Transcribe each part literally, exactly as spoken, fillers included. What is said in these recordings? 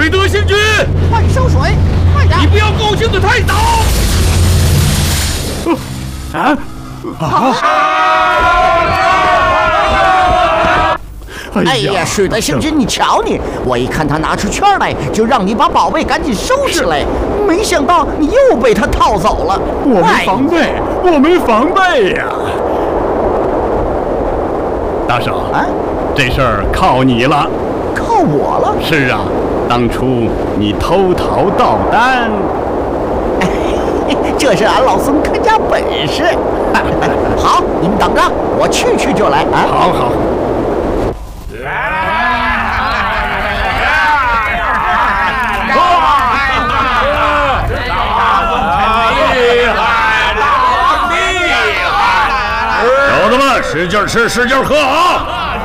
瑞德星君， 快收水，快点！ 你不要高兴的太早。啊啊！ 哎呀，瑞德星君，你瞧你，我一看他拿出圈来，就让你把宝贝赶紧收起来，没想到你又被他套走了。 我没防备，我没防备呀！大圣啊，这事儿靠你了。 靠我了？ 是啊，当初你偷桃盗丹， 这是俺老孙看家本事。好，你们等着，我去去就来啊！ 好好。小子们，使劲吃，使劲喝啊！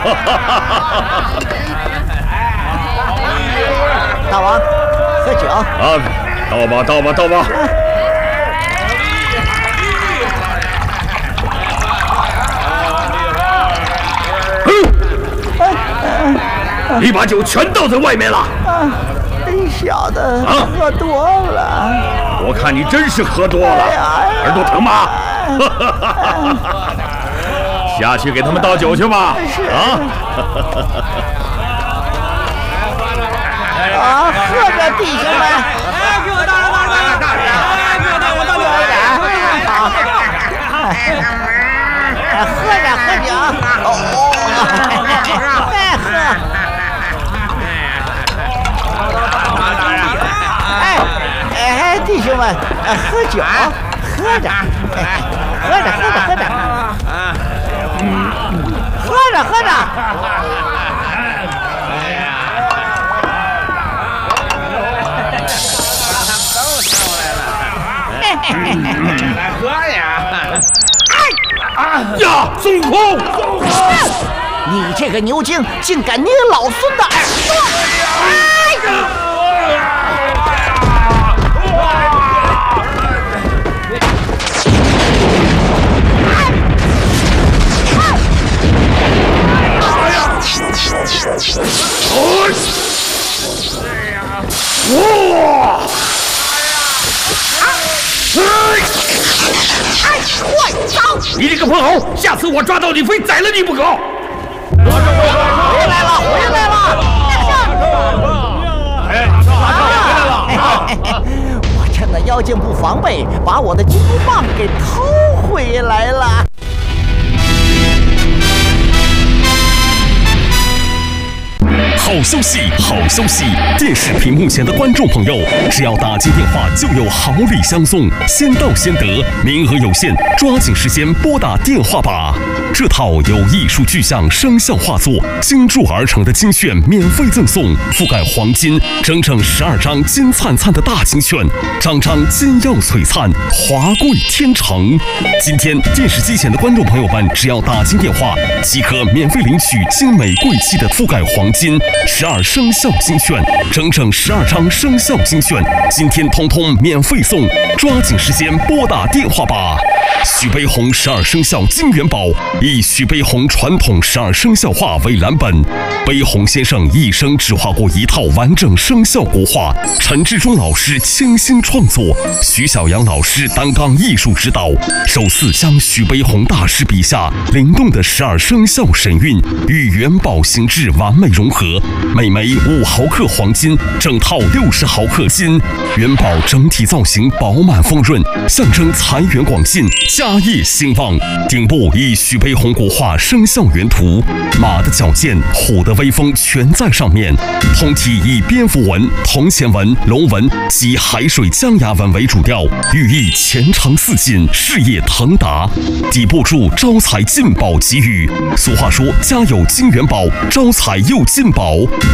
大王，喝酒啊！倒吧，倒吧，倒吧！嗯，你把酒全倒在外面了。 啊，小子，啊，喝多了。 我看你真是喝多了，耳朵疼吗？下去给他们倒酒去吧。啊！ 啊，喝着，弟兄们！哎，给我倒上，倒上，倒上！哎，给我倒，我倒多一点。好，喝着，喝酒。哦，再喝。哎哎，弟兄们，喝酒，喝着，喝着，喝着，喝着。喝着，喝着。 来喝呀！ 哎呀，孙悟空！ 你这个牛精，竟敢捏老孙的耳朵！哎呀！ 哇！ 哎，坏糟！ 你这个泼猴，下次我抓到你非宰了你不可！ 回来了，回来了！ 哎，回来了！ 我趁着妖精不防备，把我的金箍棒给偷回来了。 好消息，好消息！电视屏幕前的观众朋友，只要打进电话，就有好礼相送，先到先得，名额有限，抓紧时间拨打电话吧！这套由艺术具象生肖画作精铸而成的金券免费赠送，覆盖黄金，整整十二张金灿灿的大金券，张张金耀璀璨，华贵天成。今天电视机前的观众朋友们，只要打进电话，即可免费领取精美贵气的覆盖黄金十二生肖金券，整整十二张生肖金券，今天通通免费送，抓紧时间拨打电话吧！许悲鸿十二生肖金元宝，以许悲鸿传统十二生肖画为蓝本，悲鸿先生一生只画过一套完整生肖国画，陈志忠老师倾心创作，徐小阳老师担纲艺术指导，首次将许悲鸿大师笔下灵动的十二生肖神韵与元宝形制完美融合，每枚五毫克黄金，整套六十毫克金，元宝整体造型饱满丰润，象征财源广进，家业兴旺。顶部以许悲鸿国画生肖原图，马的矫健，虎的威风全在上面。通体以蝙蝠纹、铜钱纹、龙纹及海水江崖纹为主调，寓意前程似锦，事业腾达。底部注招财进宝吉语，俗话说家有金元宝，招财又进宝。